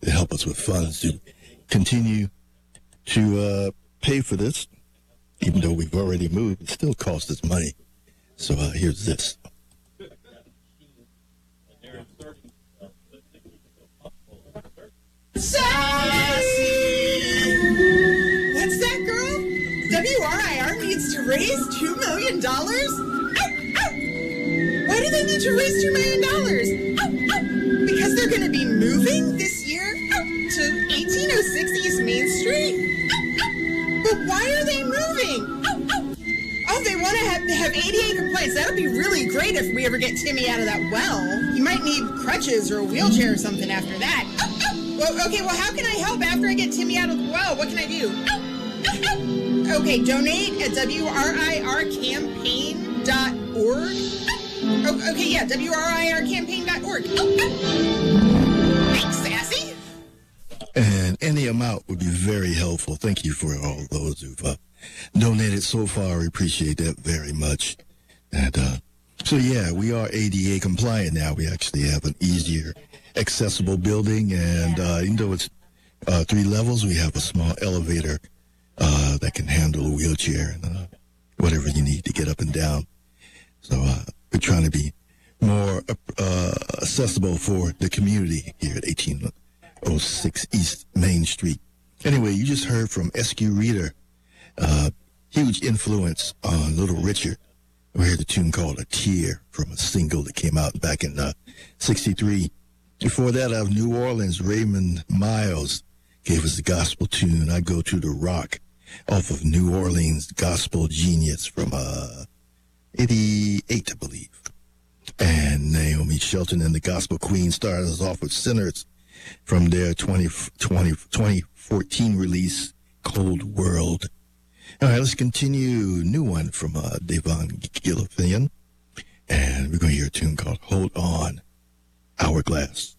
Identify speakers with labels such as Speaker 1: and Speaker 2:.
Speaker 1: to help us with funds to continue to pay for this. Even though we've already moved, it still costs us money. So here's this.
Speaker 2: Sassy! What's that, girl? WRIR needs to raise $2 million? Ow, ow! Why do they need to raise $2 million? Ow, ow! Because they're going to be moving this year to 1806 East Main Street? Ow, ow! But why are they moving? Ow, ow! Oh, they want to have ADA compliance. That would be really great if we ever get Timmy out of that well. You might need crutches or a wheelchair or something after that. Ow, ow! Well, okay, well, how can I help after I get Timmy out of the well? What can I do? Ow, ow, ow. Okay, donate at WRIRcampaign.org. Oh, okay, yeah, WRIRcampaign.org. Oh, oh. Thanks, Sassy.
Speaker 1: And any amount would be very helpful. Thank you for all those who've donated so far. We appreciate that very much. And so, yeah, we are ADA compliant now. We actually have an easier, accessible building. And even though it's 3 levels, we have a small elevator that can handle a wheelchair and whatever you need to get up and down. So we're trying to be more accessible for the community here at 1806 East Main Street. Anyway, you just heard from S.Q. Reader, huge influence on Little Richard. We heard the tune called A Tear from a single that came out back in 63. Before that, out of New Orleans, Raymond Miles gave us the gospel tune, I Go to the Rock, off of New Orleans Gospel Genius from 88, I believe. And Naomi Shelton and the Gospel Queen started us off with Sinners from their 2014 release, Cold World. All right, let's continue. New one from Devon Gillifian. And we're going to hear a tune called Hold On, Hourglass.